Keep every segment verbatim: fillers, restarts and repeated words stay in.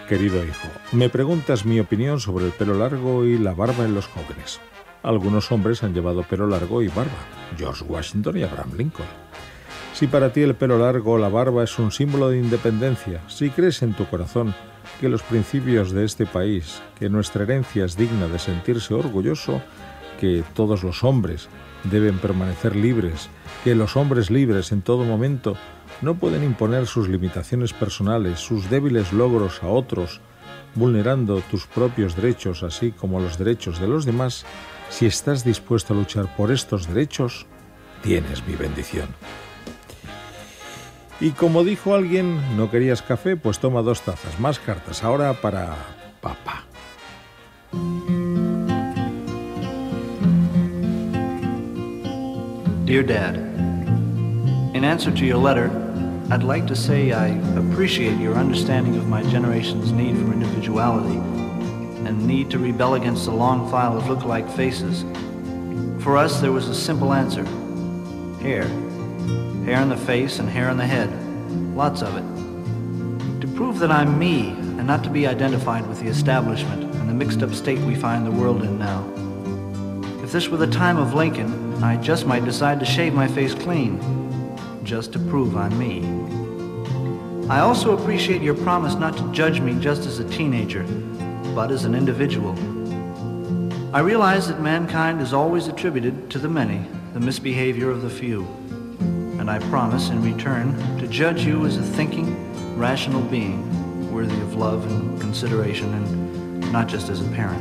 Querido hijo, me preguntas mi opinión sobre el pelo largo y la barba en los jóvenes. Algunos hombres han llevado pelo largo y barba, George Washington y Abraham Lincoln. Si para ti el pelo largo o la barba es un símbolo de independencia, si crees en tu corazón que los principios de este país, que nuestra herencia es digna de sentirse orgulloso, que todos los hombres deben permanecer libres, que los hombres libres en todo momento no pueden imponer sus limitaciones personales, sus débiles logros a otros, vulnerando tus propios derechos así como los derechos de los demás, si estás dispuesto a luchar por estos derechos, tienes mi bendición. Y como dijo alguien, ¿no querías café? Pues toma dos tazas, más cartas, ahora para papá. Dear Dad, in answer to your letter, I'd like to say I appreciate your understanding of my generation's need for individuality and need to rebel against the long file of look-alike faces. For us, there was a simple answer: hair. Hair in the face and hair in the head. Lots of it. To prove that I'm me and not to be identified with the establishment and the mixed-up state we find the world in now. If this were the time of Lincoln, I just might decide to shave my face clean, just to prove I'm me. I also appreciate your promise not to judge me just as a teenager, but as an individual. I realize that mankind is always attributed to the many, the misbehavior of the few. And I promise, in return, to judge you as a thinking, rational being, worthy of love and consideration, and not just as a parent.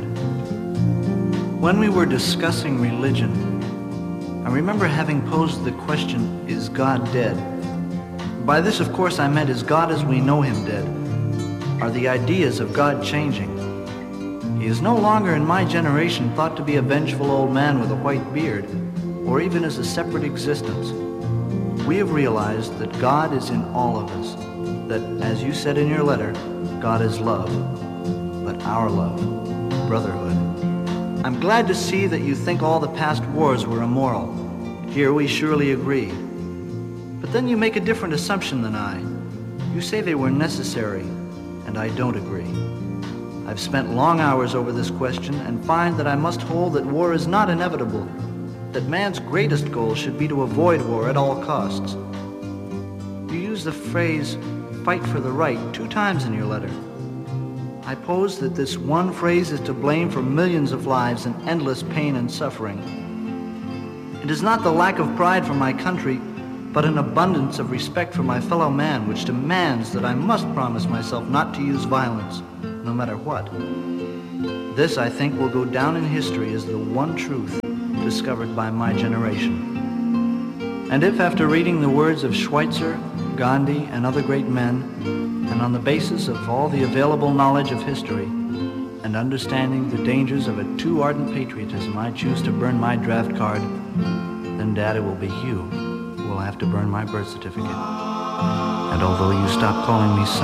When we were discussing religion, I remember having posed the question, is God dead? By this, of course, I meant, is God as we know him dead? Are the ideas of God changing? He is no longer in my generation thought to be a vengeful old man with a white beard, or even as a separate existence. We have realized that God is in all of us, that, as you said in your letter, God is love, but our love, brotherhood. I'm glad to see that you think all the past wars were immoral. Here we surely agree. But then you make a different assumption than I. You say they were necessary, and I don't agree. I've spent long hours over this question and find that I must hold that war is not inevitable, that man's greatest goal should be to avoid war at all costs. You use the phrase, fight for the right, two times in your letter. I pose that this one phrase is to blame for millions of lives and endless pain and suffering. It is not the lack of pride for my country, but an abundance of respect for my fellow man which demands that I must promise myself not to use violence, no matter what. This, I think, will go down in history as the one truth discovered by my generation. And if, after reading the words of Schweitzer, Gandhi, and other great men, and on the basis of all the available knowledge of history, and understanding the dangers of a too ardent patriotism, I choose to burn my draft card, then, Dad, it will be you who will have to burn my birth certificate. And although you stop calling me son,